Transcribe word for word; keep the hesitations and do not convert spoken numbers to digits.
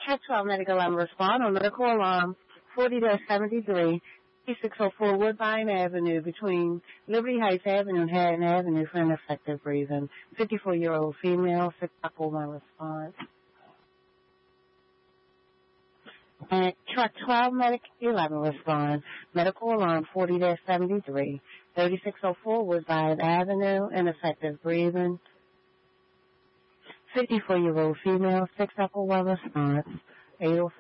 Track twelve medical alarm respond on medical alarm forty seventy-three, six oh four Woodbine Avenue between Liberty Heights Avenue and Hatton Avenue for ineffective breathing. fifty-four-year-old female, six o'clock my response. And truck twelve medic eleven respond. Medical alarm forty seventy-three, thirty-six oh four Woodbine Avenue, ineffective breathing. fifty-four-year-old female, six upper well response. eight oh